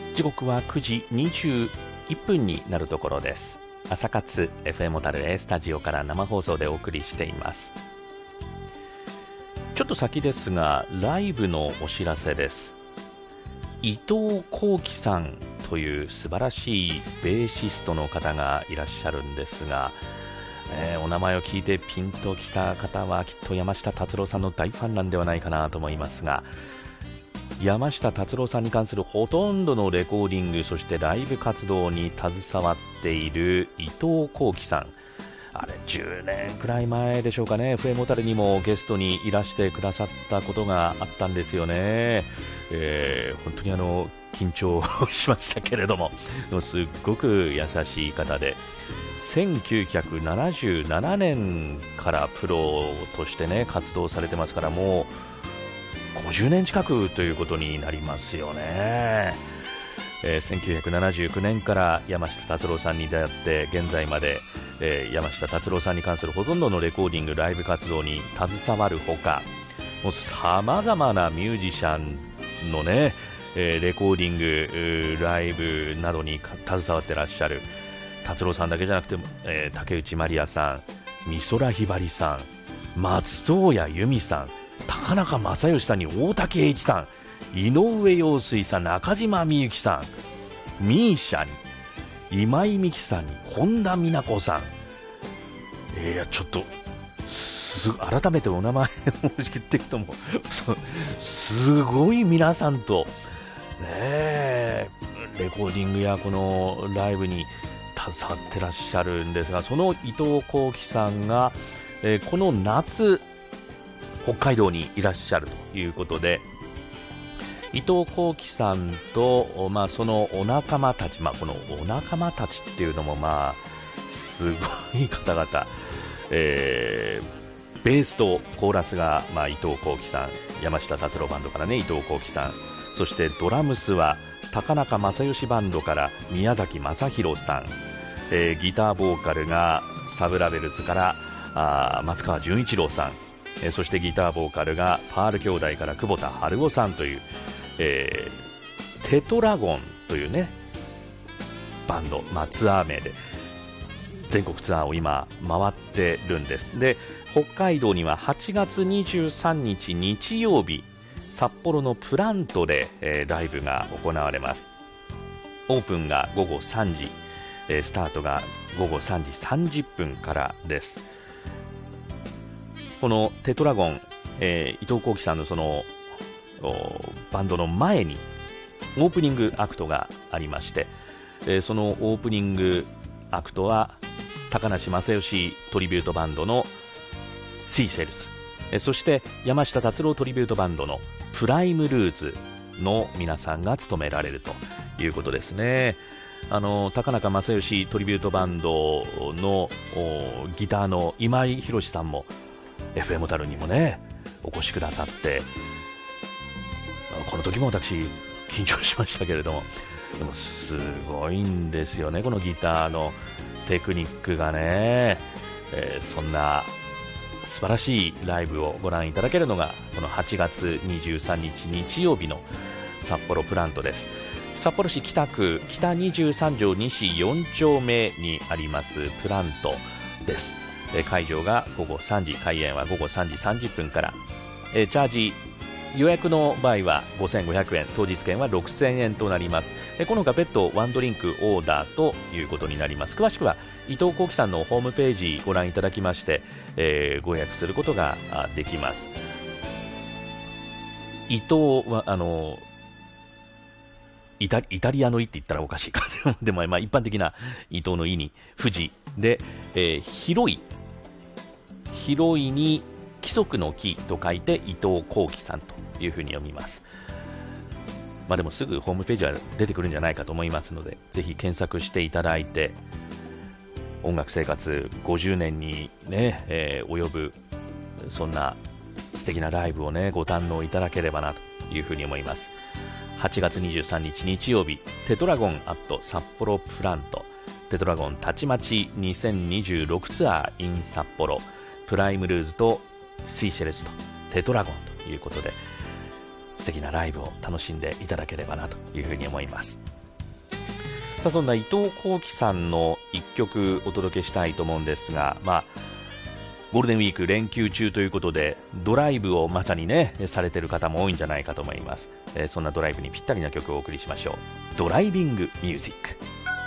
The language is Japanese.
時刻は9時21分になるところです。朝活 FM 小樽 A スタジオから生放送でお送りしています。ちょっと先ですが、ライブのお知らせです。伊藤幸喜さんという素晴らしいベーシストの方がいらっしゃるんですが、お名前を聞いてピンときた方はきっと山下達郎さんの大ファンなんではないかなと思いますが、山下達郎さんに関するほとんどのレコーディング、そしてライブ活動に携わっている伊藤幸喜さん、あれ10年くらい前でしょうかね、 FM 小樽にもゲストにいらしてくださったことがあったんですよね。本当に緊張しましたけれども、すっごく優しい方で、1977年からプロとしてね活動されてますから、もう50年近くということになりますよね。1979年から山下達郎さんに出会って現在まで、山下達郎さんに関するほとんどのレコーディング、ライブ活動に携わるほか、もう様々なミュージシャンのね、レコーディング、ライブなどに携わってらっしゃる達郎さんだけじゃなくて、竹内まりやさん、美空ひばりさん、松任谷由実さん、高中正義さんに大竹栄一さん、井上陽水さん、中島みゆきさん、ミーシャに今井美樹さんに本田美奈子さん、ちょっと改めてお名前を言っていくともすごい皆さんとレコーディングやこのライブに携わってらっしゃるんですが、その伊藤幸喜さんが、この夏北海道にいらっしゃるということで、伊藤幸喜さんと、そのお仲間たち、このお仲間たちっていうのもすごい方々、ベースとコーラスが、伊藤幸喜さん、山下達郎バンドからね伊藤幸喜さん、そしてドラムスは高中正義バンドから宮崎正弘さん、ギターボーカルがサブラベルズから松川純一郎さん、そしてギターボーカルがパール兄弟から久保田春夫さんという、テトラゴンというねバンド、ツアー名で全国ツアーを今回ってるんです。で、北海道には8月23日日曜日、札幌のプラントで、ライブが行われます。オープンが午後3時、スタートが午後3時30分からです。このテトラゴン、伊藤幸喜さんのそのバンドの前にオープニングアクトがありまして、そのオープニングアクトは高梨正義トリビュートバンドのシーシェルズ、そして山下達郎トリビュートバンドのプライムルーズの皆さんが務められるということですね。高中正義トリビュートバンドのギターの今井博さんも FM タルにもねお越しくださって、この時も私緊張しましたけれども、でもすごいんですよね、このギターのテクニックがね。そんな素晴らしいライブをご覧いただけるのがこの8月23日日曜日の札幌プラントです。札幌市北区北23条西4丁目にありますプラントです。会場が午後3時、開演は午後3時30分から。チャージ予約の場合は5500円、当日券は6000円となります。この他別途ワンドリンクオーダーということになります。詳しくは伊藤幸喜さんのホームページご覧いただきまして、ご予約することができます。伊藤はイタリアのイって言ったらおかしいかでも一般的な伊藤のイに富士で、広いに規則の規と書いて伊藤幸喜さんというふうに読みます。でもすぐホームページは出てくるんじゃないかと思いますので、ぜひ検索していただいて、音楽生活50年にね、及ぶそんな素敵なライブをねご堪能いただければなというふうに思います。8月23日日曜日、テトラゴンアット札幌プラント、テトラゴンたちまち2026ツアー in 札幌、プライムルーズとシーシェルズとテトラゴンということで、素敵なライブを楽しんでいただければなというふうに思います。 さあそんな伊藤幸喜さんの一曲お届けしたいと思うんですが、ゴールデンウィーク連休中ということでドライブをまさにねされている方も多いんじゃないかと思います。そんなドライブにぴったりな曲をお送りしましょう。ドライビングミュージック。